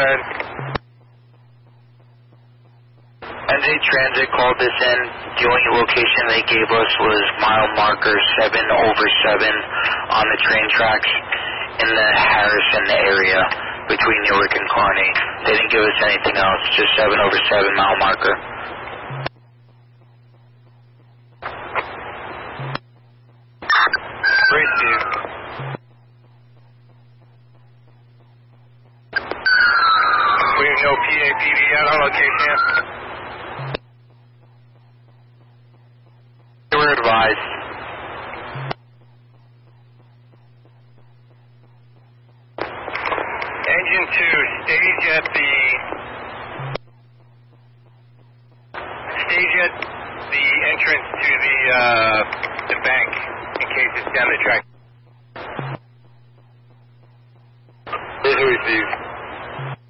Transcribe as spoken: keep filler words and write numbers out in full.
ahead. N J Transit called this in. The only location they gave us was mile marker seven over seven on the train tracks in the Harrison area between Newark and Kearney. They didn't give us anything else, just seven over seven mile marker. Receive. We have no P A P V yet on location. They were advised. Engine two, stage at the stage at the entrance to the uh, the bank in case it's down the track. This is received.